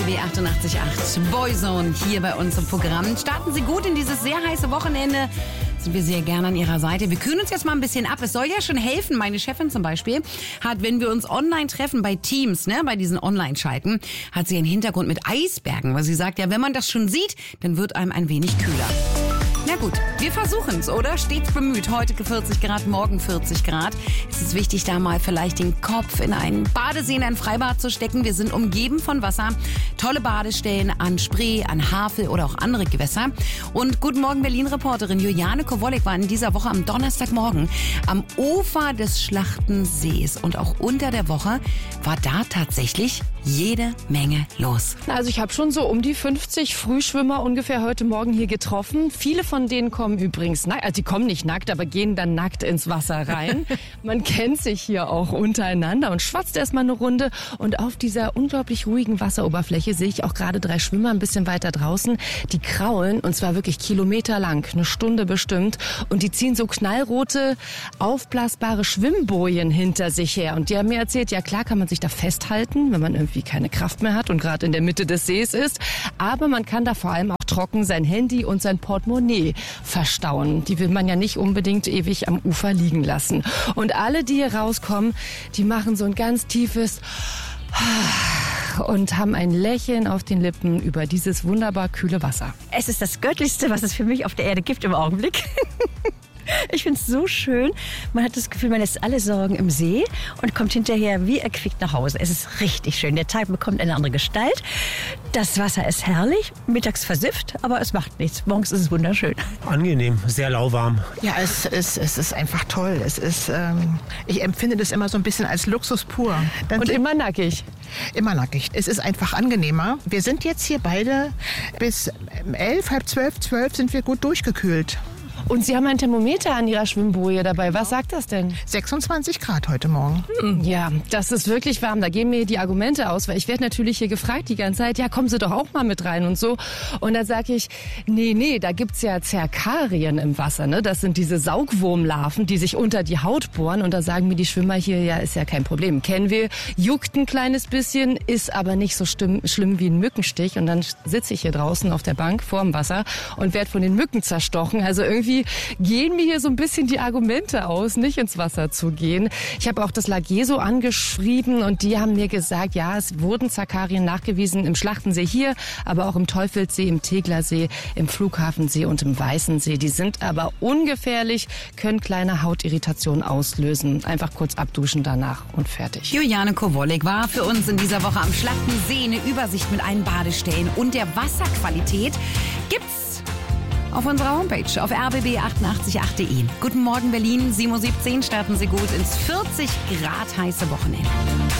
RBB 88.8 Boyzone hier bei uns im Programm. Starten Sie gut in dieses sehr heiße Wochenende. Sind wir sehr gerne an Ihrer Seite. Wir kühlen uns jetzt mal ein bisschen ab. Es soll ja schon helfen. Meine Chefin zum Beispiel hat, wenn wir uns online treffen bei Teams, bei diesen Online-Schalten, hat sie einen Hintergrund mit Eisbergen, weil sie sagt, ja, wenn man das schon sieht, dann wird einem ein wenig kühler. Na gut, wir versuchen es, oder? Stets bemüht. Heute 40 Grad, morgen 40 Grad. Es ist wichtig, da mal vielleicht den Kopf in einen Badesee, in ein Freibad zu stecken. Wir sind umgeben von Wasser. Tolle Badestellen an Spree, an Havel oder auch andere Gewässer. Und Guten Morgen Berlin-Reporterin Juliane Kowolek war in dieser Woche am Donnerstagmorgen am Ufer des Schlachtensees. Und auch unter der Woche war da tatsächlich jede Menge los. Also ich habe schon so um die 50 Frühschwimmer ungefähr heute Morgen hier getroffen. Viele von denen kommen übrigens nackt, also die kommen nicht nackt, aber gehen dann nackt ins Wasser rein. Man kennt sich hier auch untereinander und schwatzt erstmal eine Runde. Und auf dieser unglaublich ruhigen Wasseroberfläche sehe ich auch gerade 3 Schwimmer ein bisschen weiter draußen. Die kraulen, und zwar wirklich kilometerlang, eine Stunde bestimmt. Und die ziehen so knallrote, aufblasbare Schwimmbojen hinter sich her. Und die haben mir erzählt, ja klar kann man sich da festhalten, wenn man irgendwie keine Kraft mehr hat und gerade in der Mitte des Sees ist. Aber man kann da vor allem auch trocken sein Handy und sein Portemonnaie verstauen. Die will man ja nicht unbedingt ewig am Ufer liegen lassen. Und alle, die hier rauskommen, die machen so ein ganz tiefes und haben ein Lächeln auf den Lippen über dieses wunderbar kühle Wasser. Es ist das Göttlichste, was es für mich auf der Erde gibt im Augenblick. Ich finde es so schön. Man hat das Gefühl, man lässt alle Sorgen im See und kommt hinterher wie erquickt nach Hause. Es ist richtig schön. Der Tag bekommt eine andere Gestalt. Das Wasser ist herrlich, mittags versifft, aber es macht nichts. Morgens ist es wunderschön. Angenehm, sehr lauwarm. Ja, es ist einfach toll. Ich empfinde das immer so ein bisschen als Luxus pur. Und immer nackig. Immer nackig. Es ist einfach angenehmer. Wir sind jetzt hier beide bis 11, halb 12 sind wir gut durchgekühlt. Und Sie haben ein Thermometer an Ihrer Schwimmboje dabei. Was sagt das denn? 26 Grad heute Morgen. Ja, das ist wirklich warm. Da gehen mir die Argumente aus, weil ich werde natürlich hier gefragt die ganze Zeit, ja, kommen Sie doch auch mal mit rein und so. Und da sage ich, nee, da gibt's ja Zerkarien im Wasser, ne? Das sind diese Saugwurmlarven, die sich unter die Haut bohren. Und da sagen mir die Schwimmer hier, ja, ist ja kein Problem. Kennen wir, juckt ein kleines bisschen, ist aber nicht so schlimm wie ein Mückenstich. Und dann sitze ich hier draußen auf der Bank vorm Wasser und werde von den Mücken zerstochen. Also irgendwie gehen mir hier so ein bisschen die Argumente aus, nicht ins Wasser zu gehen. Ich habe auch das Lageso angeschrieben und die haben mir gesagt, ja, es wurden Zerkarien nachgewiesen im Schlachtensee hier, aber auch im Teufelssee, im Teglersee, im Flughafensee und im Weißensee. Die sind aber ungefährlich, können kleine Hautirritationen auslösen. Einfach kurz abduschen danach und fertig. Juliane Kowolek war für uns in dieser Woche am Schlachtensee. Eine Übersicht mit allen Badestellen und der Wasserqualität gibt's auf unserer Homepage auf rbb888.de. Guten Morgen Berlin, 7:17 Uhr starten Sie gut ins 40 Grad heiße Wochenende.